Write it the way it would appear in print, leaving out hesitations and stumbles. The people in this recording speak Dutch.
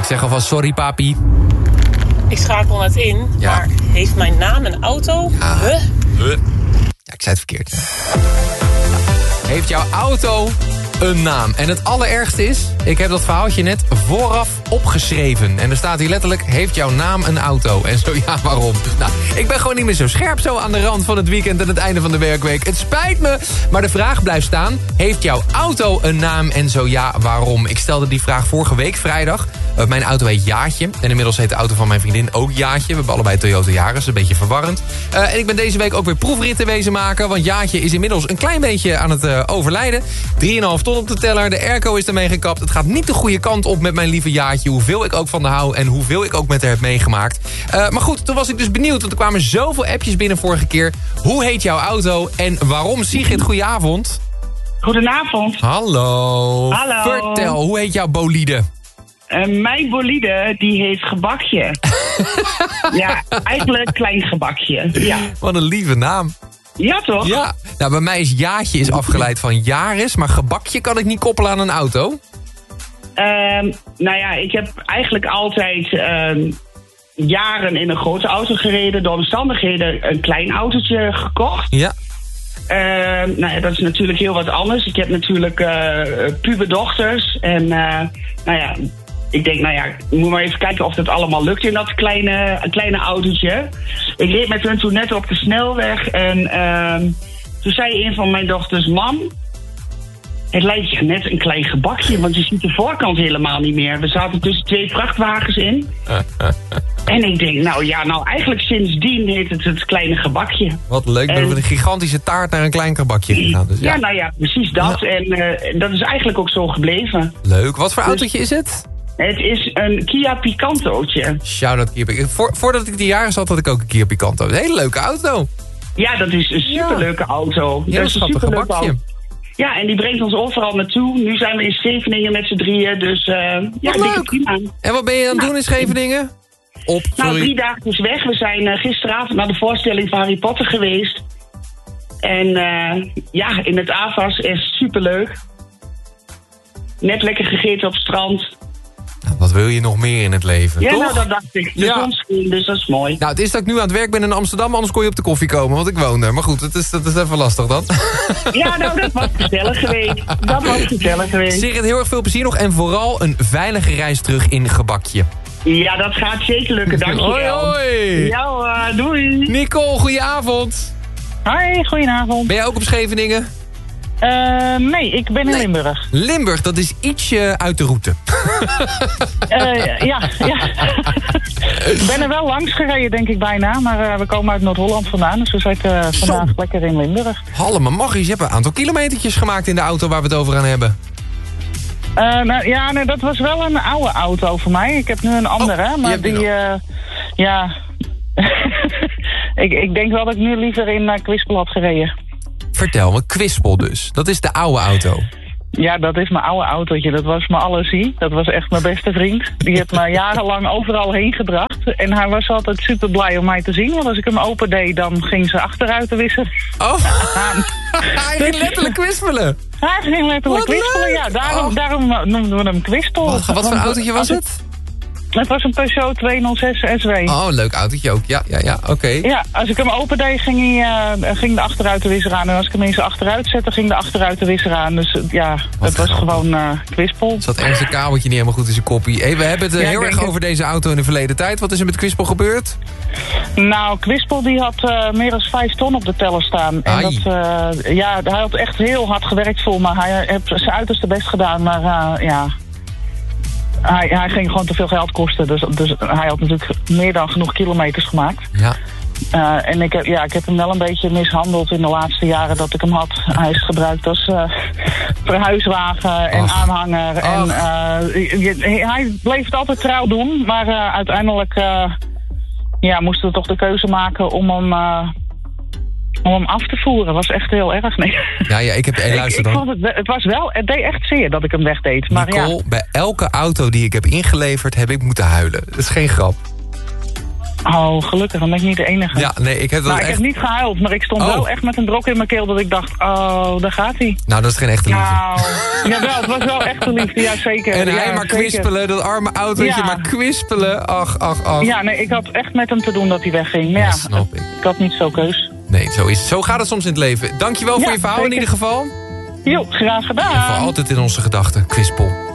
zeg alvast sorry, papi. Ik schakel net in, Ja. maar heeft mijn naam een auto? Ja. Huh? Ja, ik zei het verkeerd. Heeft jouw auto een naam? En het allerergste is, ik heb dat verhaaltje net vooraf opgeschreven. En er staat hier letterlijk, heeft jouw naam een auto? En zo, ja, waarom? Dus, nou, ik ben gewoon niet meer zo scherp zo aan de rand van het weekend en het einde van de werkweek. Het spijt me, maar de vraag blijft staan. Heeft jouw auto een naam? En zo ja, waarom? Ik stelde die vraag vorige week vrijdag. Mijn auto heet Jaatje. En inmiddels heet de auto van mijn vriendin ook Jaatje. We hebben allebei Toyota Yaris, een beetje verwarrend. En ik ben deze week ook weer proefritten wezen maken. Want Jaatje is inmiddels een klein beetje aan het overlijden. 3,5 ton op de teller. De airco is ermee gekapt. Het gaat niet de goede kant op met mijn lieve Jaatje. Hoeveel ik ook van haar hou en hoeveel ik ook met haar heb meegemaakt. Maar goed, toen was ik dus benieuwd. Want er kwamen zoveel appjes binnen vorige keer. Hoe heet jouw auto en waarom? Sigrid, goedenavond. Goedenavond. Hallo. Hallo. Vertel, hoe heet jouw bolide? Mijn bolide, die heet Gebakje. Ja, eigenlijk Klein Gebakje. Ja, Wat een lieve naam. ja toch? Ja. Nou, bij mij is Jaatje is afgeleid van Yaris. Maar gebakje kan ik niet koppelen aan een auto. Nou ja, ik heb eigenlijk altijd jaren in een grote auto gereden. Door omstandigheden een klein autootje gekocht. Ja. Nou ja, dat is natuurlijk heel wat anders. Ik heb natuurlijk puberdochters. En nou ja, ik denk, nou ja, ik moet maar even kijken of dat allemaal lukt in dat kleine autootje. Ik reed met hun toen net op de snelweg. En toen zei een van mijn dochters, mam, het lijkt je net een klein gebakje, want je ziet de voorkant helemaal niet meer. We zaten tussen 2 vrachtwagens in. En ik denk, nou eigenlijk sindsdien heet het kleine gebakje. Wat leuk, ben van een gigantische taart naar een klein gebakje gegaan. Dus ja, nou ja, precies dat. Ja. En dat is eigenlijk ook zo gebleven. Leuk. Wat voor autootje is het? Het is een Kia Picantootje. Shout-out Kia Picanto. Voordat ik die jaren had ik ook een Kia Picanto. Een hele leuke auto. Ja, dat is een superleuke auto. Ja, dat is een schattig gebakje. Ja, en die brengt ons overal naartoe. Nu zijn we in Scheveningen met z'n drieën, dus ja, dikke prima. En wat ben je aan het doen in Scheveningen? Nou, 3 dagen dus weg. We zijn gisteravond naar de voorstelling van Harry Potter geweest. En ja, in het AVAS is superleuk. Net lekker gegeten op het strand. Nou, wat wil je nog meer in het leven, ja, toch? Nou, dat dacht ik. De zon scheen, dus dat is mooi. Nou, het is dat ik nu aan het werk ben in Amsterdam, anders kon je op de koffie komen, want ik woon er. Maar goed, dat is even lastig dan. Ja, nou, dat was gezellig geweest. Sigrid, heel erg veel plezier nog en vooral een veilige reis terug in gebakje. Ja, dat gaat zeker lukken, dankjewel. Hoi, hoi. Ja, doei. Nicole, goedenavond. Hoi, goedenavond. Ben jij ook op Scheveningen? Nee, ik ben in Limburg. Limburg, dat is ietsje uit de route. Ja. Ik ben er wel langs gereden, denk ik bijna. Maar we komen uit Noord-Holland vandaan. Dus we zitten vandaag lekker in Limburg. Halleman magisch, je hebt een aantal kilometertjes gemaakt in de auto waar we het over gaan hebben. Nee, dat was wel een oude auto voor mij. Ik heb nu een andere, maar die... ja... ik denk wel dat ik nu liever in Kwispel had gereden. Vertel me, Kwispel dus. Dat is de oude auto. Ja, dat is mijn oude autootje. Dat was mijn allesie. Dat was echt mijn beste vriend. Die heeft me jarenlang overal heen gebracht. En hij was altijd super blij om mij te zien. Want als ik hem open deed, dan ging ze achteruit te wissen. Oh, hij ging letterlijk kwispelen. Hij ging letterlijk kwispelen, ja. Daarom noemden we hem Kwispel. Wat voor een autootje was het? Het was een Peugeot 206 SW. Oh, leuk autootje ook. Ja, oké. Ja, als ik hem open deed, ging de achteruitenwisser aan. En als ik hem in zijn achteruit zette, ging de achteruitenwisser aan. Dus ja, het was gewoon Kwispel. Zat ergens een kabeltje niet helemaal goed in zijn koppie. Hey, we hebben het heel erg over deze auto in de verleden tijd. Wat is er met Kwispel gebeurd? Nou, Kwispel die had meer dan 5 ton op de teller staan. En hij had echt heel hard gewerkt voor me. Hij heeft zijn uiterste best gedaan, maar ja... Hij ging gewoon te veel geld kosten. Dus hij had natuurlijk meer dan genoeg kilometers gemaakt. Ja. En ik heb hem wel een beetje mishandeld in de laatste jaren dat ik hem had. Hij is gebruikt als verhuiswagen en aanhanger. En hij bleef het altijd trouw doen. Maar uiteindelijk moesten we toch de keuze maken om hem af te voeren. Was echt heel erg. Nee. Ja, ik heb luister dan. Het deed echt zeer dat ik hem wegdeed. Maar Nicole, bij elke auto die ik heb ingeleverd heb ik moeten huilen. Dat is geen grap. Oh, gelukkig, dan ben ik niet de enige. Ja, nee, ik heb dat ik heb niet gehuild, maar ik stond wel echt met een brok in mijn keel dat ik dacht, oh, daar gaat hij. Nou, dat is geen echte liefde. Nou, jawel, het was wel echte liefde, ja zeker. En hij ja, maar kwispelen, dat arme autootje maar kwispelen. Ach. Ja, nee, ik had echt met hem te doen dat hij wegging. Maar snap ik. Ik had niet zo keus. Nee, zo gaat het soms in het leven. Dankjewel voor je verhaal in ieder geval. Jo, graag gedaan. En voor altijd in onze gedachten, Kwispel.